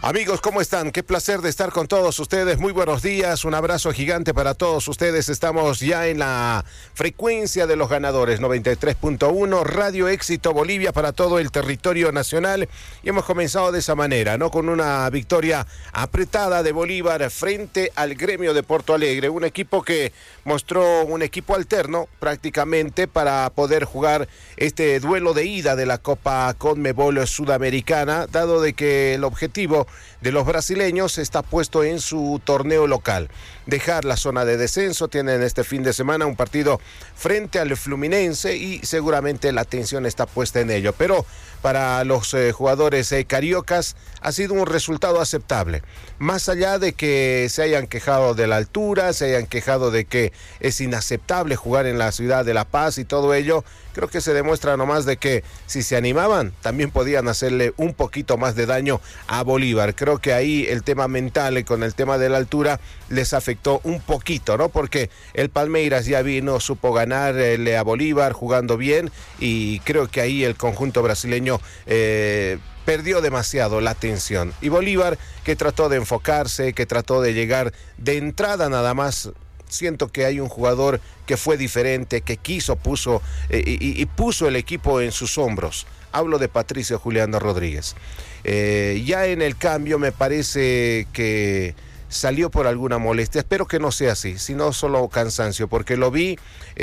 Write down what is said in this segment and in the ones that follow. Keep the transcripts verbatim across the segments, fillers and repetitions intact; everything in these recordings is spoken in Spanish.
Amigos, ¿cómo están? Qué placer de estar con todos ustedes. Muy buenos días, un abrazo gigante para todos ustedes. Estamos ya en la frecuencia de los ganadores, noventa y tres punto uno, Radio Éxito Bolivia para todo el territorio nacional. Y hemos comenzado de esa manera, ¿no? Con una victoria apretada de Bolívar frente al Gremio de Porto Alegre. Un equipo que mostró un equipo alterno prácticamente para poder jugar este duelo de ida de la Copa Conmebol Sudamericana, dado de que el objetivo de los brasileños está puesto en su torneo local. Dejar la zona de descenso, tienen este fin de semana un partido frente al Fluminense y seguramente la atención está puesta en ello. Pero para los eh, jugadores eh, cariocas ha sido un resultado aceptable. Más allá de que se hayan quejado de la altura, se hayan quejado de que es inaceptable jugar en la ciudad de La Paz y todo ello, creo que se demuestra nomás de que si se animaban, también podían hacerle un poquito más de daño a Bolívar. Creo que ahí el tema mental con el tema de la altura les afectó un poquito, ¿no? Porque el Palmeiras ya vino, supo ganarle a Bolívar jugando bien y creo que ahí el conjunto brasileño eh, perdió demasiado la atención. Y Bolívar, que trató de enfocarse, que trató de llegar de entrada nada más. Siento que hay un jugador que fue diferente, que quiso, puso eh, y, y puso el equipo en sus hombros. Hablo de Patricio Juliano Rodríguez. Eh, ya en el cambio me parece que salió por alguna molestia. Espero que no sea así, sino solo cansancio, porque lo vi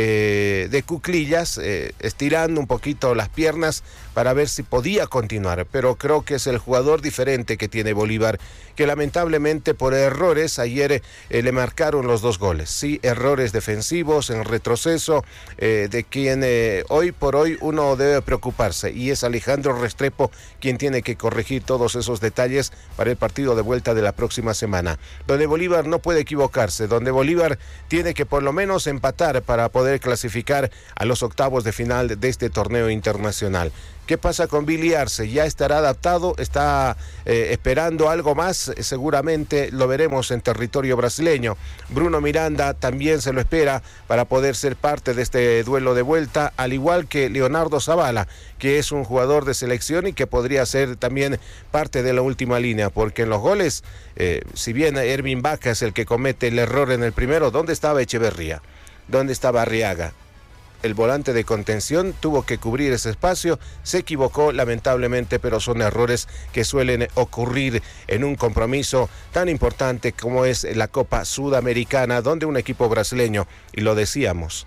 eh, de cuclillas, eh, estirando un poquito las piernas para ver si podía continuar, pero creo que es el jugador diferente que tiene Bolívar, que lamentablemente por errores ayer eh, le marcaron los dos goles, sí, errores defensivos en retroceso, eh, de quien eh, hoy por hoy uno debe preocuparse, y es Alejandro Restrepo quien tiene que corregir todos esos detalles para el partido de vuelta de la próxima semana, donde Bolívar no puede equivocarse, donde Bolívar tiene que por lo menos empatar para poder clasificar a los octavos de final de este torneo internacional. ¿Qué pasa con Billy Arce? ¿Ya estará adaptado? ¿Está eh, esperando algo más? Seguramente lo veremos en territorio brasileño. Bruno Miranda también se lo espera para poder ser parte de este duelo de vuelta, al igual que Leonardo Zavala, que es un jugador de selección y que podría ser también parte de la última línea, porque en los goles, eh, si bien Ervin Vaca es el que comete el error en el primero, ¿dónde estaba Echeverría? ¿Dónde estaba Arriaga? El volante de contención tuvo que cubrir ese espacio, se equivocó lamentablemente, pero son errores que suelen ocurrir en un compromiso tan importante como es la Copa Sudamericana, donde un equipo brasileño, y lo decíamos,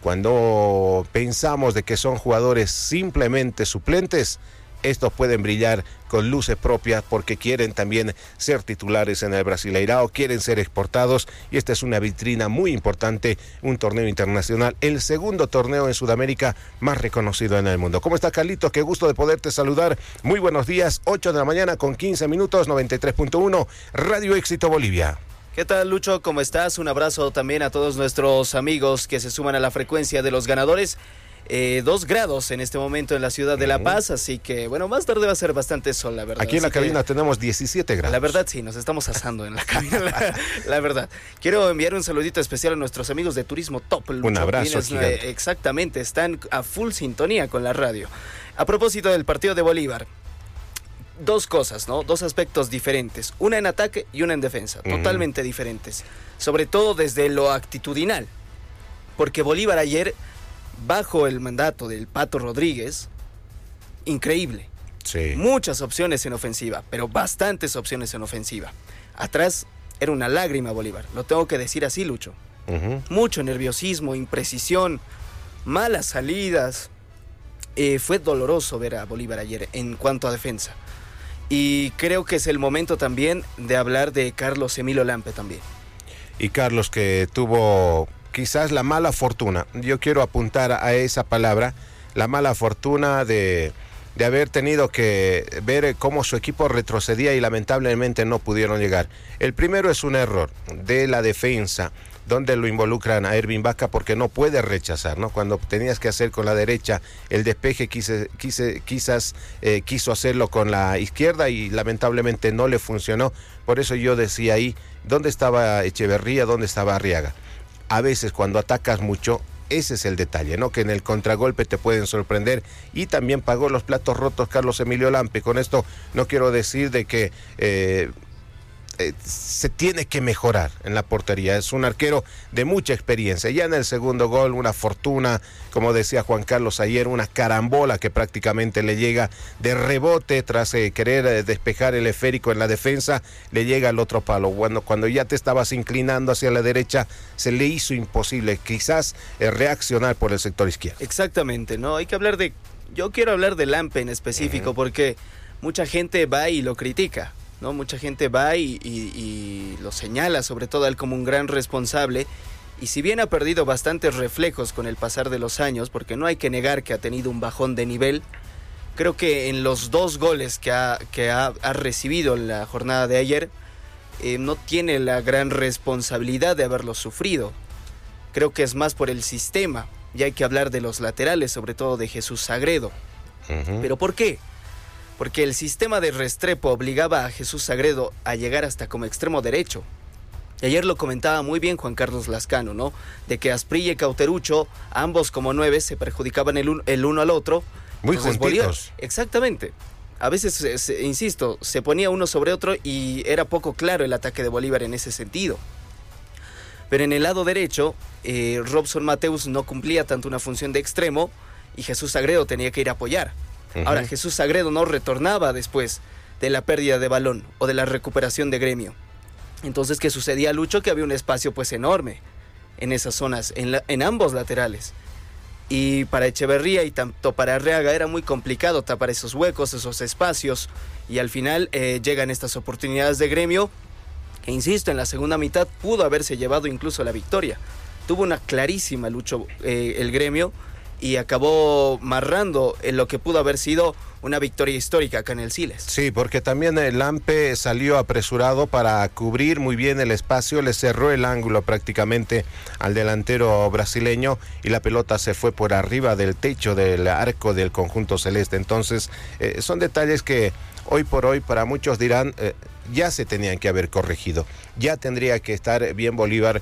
cuando pensamos de que son jugadores simplemente suplentes, estos pueden brillar con luces propias porque quieren también ser titulares en el Brasileirao, quieren ser exportados y esta es una vitrina muy importante, un torneo internacional, el segundo torneo en Sudamérica más reconocido en el mundo. ¿Cómo está, Carlitos? Qué gusto de poderte saludar. Muy buenos días, ocho de la mañana con quince minutos, noventa y tres punto uno, Radio Éxito Bolivia. ¿Qué tal, Lucho? ¿Cómo estás? Un abrazo también a todos nuestros amigos que se suman a la frecuencia de los ganadores. Eh, dos grados en este momento en la ciudad de La Paz, así que bueno, más tarde va a ser bastante sol, la verdad. Aquí en la así cabina que, tenemos diecisiete grados. La verdad sí, nos estamos asando en la cabina, la, la verdad. Quiero enviar un saludito especial a nuestros amigos de Turismo Top. Lucho. Un abrazo Tienes, eh, exactamente, están a full sintonía con la radio. A propósito del partido de Bolívar, dos cosas, ¿no? Dos aspectos diferentes, una en ataque y una en defensa, uh-huh. Totalmente diferentes, sobre todo desde lo actitudinal, porque Bolívar ayer, bajo el mandato del Pato Rodríguez, increíble. Sí. Muchas opciones en ofensiva, pero bastantes opciones en ofensiva. Atrás era una lágrima Bolívar, lo tengo que decir así, Lucho. Uh-huh. Mucho nerviosismo, imprecisión, malas salidas. Eh, fue doloroso ver a Bolívar ayer en cuanto a defensa. Y creo que es el momento también de hablar de Carlos Emilio Lampe también. Y Carlos, que tuvo quizás la mala fortuna, yo quiero apuntar a esa palabra, la mala fortuna de, de haber tenido que ver cómo su equipo retrocedía y lamentablemente no pudieron llegar. El primero es un error de la defensa, donde lo involucran a Ervin Vaca porque no puede rechazar, ¿no? Cuando tenías que hacer con la derecha el despeje, quise, quise, quizás eh, quiso hacerlo con la izquierda y lamentablemente no le funcionó. Por eso yo decía ahí, ¿dónde estaba Echeverría? ¿Dónde estaba Arriaga? A veces cuando atacas mucho, ese es el detalle, ¿no? Que en el contragolpe te pueden sorprender, y también pagó los platos rotos Carlos Emilio Lampe. Con esto no quiero decir de que eh, eh, se tiene que mejorar en la portería. Es un arquero de mucha experiencia. Ya en el segundo gol, una fortuna, como decía Juan Carlos ayer, una carambola que prácticamente le llega de rebote tras eh, querer eh, despejar el esférico en la defensa, le llega al otro palo. Bueno, cuando ya te estabas inclinando hacia la derecha, se le hizo imposible quizás eh, reaccionar por el sector izquierdo. Exactamente, ¿no? Hay que hablar de... Yo quiero hablar de Lampe en específico, uh-huh. porque mucha gente va y lo critica, ¿no? Mucha gente va y, y, y lo señala, sobre todo a él, como un gran responsable. Y si bien ha perdido bastantes reflejos con el pasar de los años, porque no hay que negar que ha tenido un bajón de nivel, creo que en los dos goles que ha, que ha, ha recibido en la jornada de ayer, eh, no tiene la gran responsabilidad de haberlos sufrido. Creo que es más por el sistema. Y hay que hablar de los laterales, sobre todo de Jesús Sagredo. Uh-huh. ¿Pero por qué? Porque el sistema de Restrepo obligaba a Jesús Sagredo a llegar hasta como extremo derecho. Y ayer lo comentaba muy bien Juan Carlos Lascano, ¿no? De que Asprilla y Cauterucho, ambos como nueve, se perjudicaban el, un, el uno al otro. Muy juntitos. Bolívar, exactamente. A veces, se, insisto, se ponía uno sobre otro y era poco claro el ataque de Bolívar en ese sentido. Pero en el lado derecho, eh, Robson Mateus no cumplía tanto una función de extremo y Jesús Sagredo tenía que ir a apoyar. Uh-huh. Ahora, Jesús Sagredo no retornaba después de la pérdida de balón o de la recuperación de Gremio. Entonces, ¿qué sucedía, Lucho? Que había un espacio pues enorme en esas zonas, en, la, en ambos laterales. Y para Echeverría y tanto para Arriaga era muy complicado tapar esos huecos, esos espacios. Y al final eh, llegan estas oportunidades de Gremio, que insisto, en la segunda mitad pudo haberse llevado incluso la victoria. Tuvo una clarísima lucha eh, el Gremio y acabó marrando en lo que pudo haber sido una victoria histórica acá en el Siles. Sí, porque también el Lampe salió apresurado para cubrir muy bien el espacio, le cerró el ángulo prácticamente al delantero brasileño y la pelota se fue por arriba del techo del arco del conjunto celeste. Entonces, eh, son detalles que hoy por hoy para muchos dirán eh, ya se tenían que haber corregido, ya tendría que estar bien Bolívar,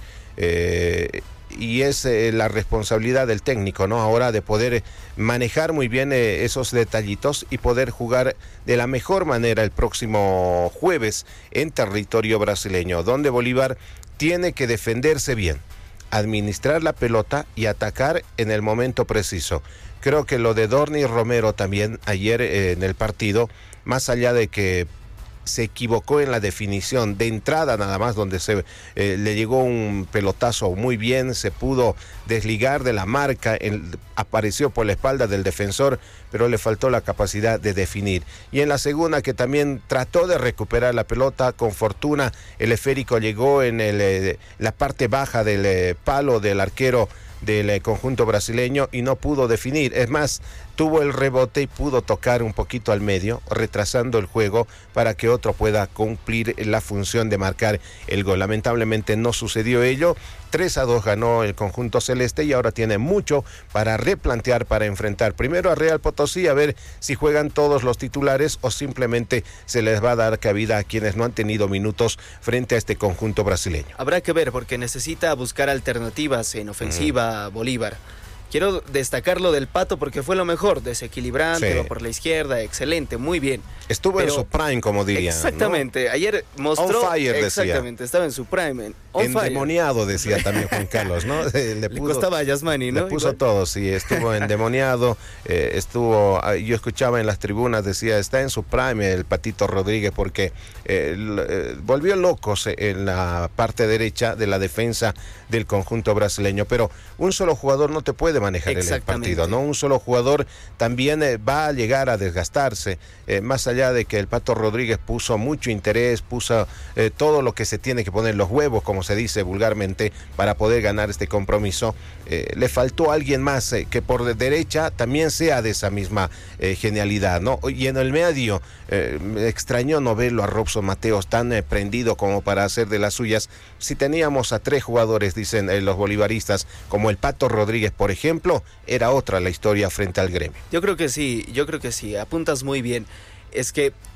eh, y es eh, la responsabilidad del técnico, ¿no? Ahora de poder manejar muy bien eh, esos detallitos y poder jugar de la mejor manera el próximo jueves en territorio brasileño, donde Bolívar tiene que defenderse bien, administrar la pelota y atacar en el momento preciso. Creo que lo de Dorni Romero también ayer eh, en el partido, más allá de que se equivocó en la definición de entrada nada más, donde se eh, le llegó un pelotazo muy bien, se pudo desligar de la marca, el, apareció por la espalda del defensor, pero le faltó la capacidad de definir. Y en la segunda, que también trató de recuperar la pelota, con fortuna el esférico llegó en el, eh, la parte baja del eh, palo del arquero del eh, conjunto brasileño y no pudo definir. Es más, tuvo el rebote y pudo tocar un poquito al medio, retrasando el juego para que otro pueda cumplir la función de marcar el gol. Lamentablemente no sucedió ello. tres a dos ganó el conjunto celeste y ahora tiene mucho para replantear, para enfrentar primero a Real Potosí, a ver si juegan todos los titulares o simplemente se les va a dar cabida a quienes no han tenido minutos frente a este conjunto brasileño. Habrá que ver, porque necesita buscar alternativas en ofensiva. Mm. Bolívar. Quiero destacar lo del Pato porque fue lo mejor, desequilibrante, sí. Va por la izquierda, excelente, muy bien. Estuvo pero, en su prime, como diría. Exactamente, ¿no? Ayer mostró... On fire, decía. Exactamente, estaba en su prime. En, on endemoniado, fire. Decía también Juan Carlos, ¿no? Le, le, puso, le costaba a Yasmani, ¿no? Le puso Igual. todo, sí, estuvo endemoniado, eh, estuvo... Yo escuchaba en las tribunas, decía, está en su prime el Patito Rodríguez porque eh, eh, volvió locos en la parte derecha de la defensa del conjunto brasileño, pero un solo jugador no te puede manejar el partido, ¿no? Un solo jugador también eh, va a llegar a desgastarse, eh, más allá de que el Pato Rodríguez puso mucho interés, puso eh, todo lo que se tiene que poner, los huevos, como se dice vulgarmente, para poder ganar este compromiso. Eh, le faltó alguien más eh, que por de derecha también sea de esa misma eh, genialidad, ¿no? Y en el medio, eh, me extrañó no verlo a Robson Mateos tan eh, prendido como para hacer de las suyas. Si teníamos a tres jugadores, dicen eh, los bolivaristas, como el Pato Rodríguez, por ejemplo, era otra la historia frente al Gremio. Yo creo que sí, yo creo que sí, apuntas muy bien. Es que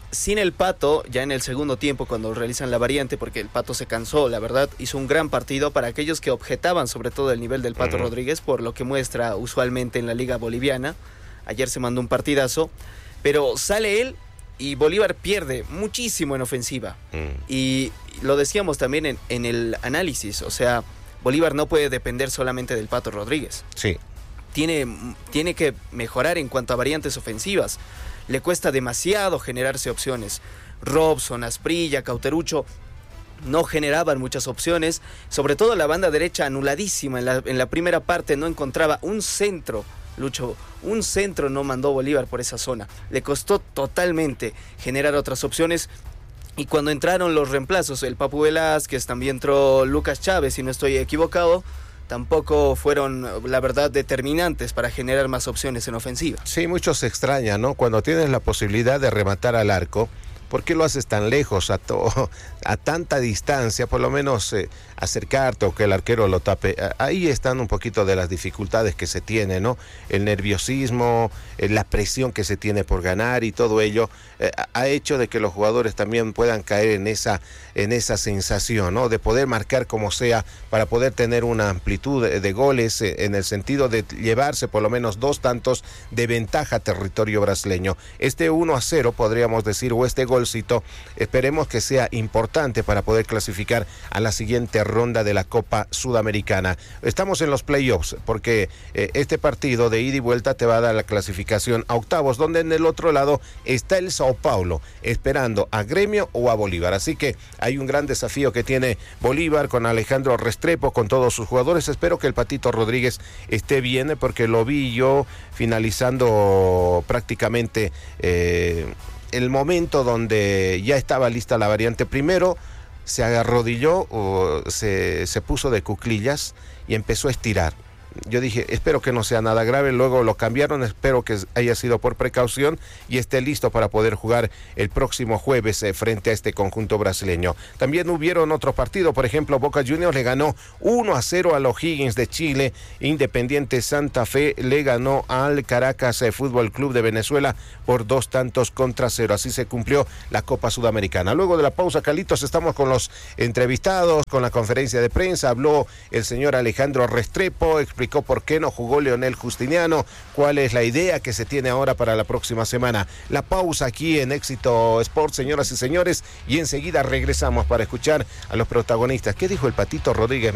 sin el Pato, ya en el segundo tiempo cuando realizan la variante, porque el Pato se cansó, la verdad, hizo un gran partido para aquellos que objetaban sobre todo el nivel del Pato uh-huh. Rodríguez, por lo que muestra usualmente en la Liga Boliviana. Ayer se mandó un partidazo, pero sale él y Bolívar pierde muchísimo en ofensiva. Uh-huh. Y lo decíamos también en, en el análisis, o sea, Bolívar no puede depender solamente del Pato Rodríguez. Sí. Tiene, tiene que mejorar en cuanto a variantes ofensivas. Le cuesta demasiado generarse opciones. Robson, Asprilla, Cauterucho no generaban muchas opciones. Sobre todo la banda derecha anuladísima. En la, en la primera parte no encontraba un centro, Lucho. Un centro no mandó Bolívar por esa zona. Le costó totalmente generar otras opciones. Y cuando entraron los reemplazos, el Papu Velázquez, también entró Lucas Chávez, si no estoy equivocado, tampoco fueron, la verdad, determinantes para generar más opciones en ofensiva. Sí, muchos se extrañan, ¿no? Cuando tienes la posibilidad de rematar al arco, ¿por qué lo haces tan lejos, a, to- a tanta distancia? Por lo menos eh, acercarte o que el arquero lo tape. Ahí están un poquito de las dificultades que se tiene, ¿no? El nerviosismo, eh, la presión que se tiene por ganar y todo ello eh, ha hecho de que los jugadores también puedan caer en esa, en esa sensación, ¿no? De poder marcar como sea para poder tener una amplitud de, de goles eh, en el sentido de llevarse por lo menos dos tantos de ventaja a territorio brasileño. Este uno a cero podríamos decir, o este golcito, esperemos que sea importante para poder clasificar a la siguiente ronda de la Copa Sudamericana. Estamos en los playoffs porque eh, este partido de ida y vuelta te va a dar la clasificación a octavos, donde en el otro lado está el Sao Paulo esperando a Gremio o a Bolívar. Así que hay un gran desafío que tiene Bolívar con Alejandro Restrepo, con todos sus jugadores. Espero que el Patito Rodríguez esté bien porque lo vi yo finalizando prácticamente eh, el momento donde ya estaba lista la variante. Primero se arrodilló o se, se puso de cuclillas y empezó a estirar. Yo dije, espero que no sea nada grave, luego lo cambiaron, espero que haya sido por precaución y esté listo para poder jugar el próximo jueves eh, frente a este conjunto brasileño. También hubieron otros partidos, por ejemplo, Boca Juniors le ganó uno a cero a los O'Higgins de Chile, Independiente Santa Fe le ganó al Caracas eh, Fútbol Club de Venezuela por dos tantos contra cero, así se cumplió la Copa Sudamericana. Luego de la pausa, Carlitos, estamos con los entrevistados, con la conferencia de prensa, habló el señor Alejandro Restrepo, explicó por qué no jugó Leonel Justiniano, cuál es la idea que se tiene ahora para la próxima semana. La pausa aquí en Éxito Sports, señoras y señores, y enseguida regresamos para escuchar a los protagonistas. ¿Qué dijo el Patito Rodríguez?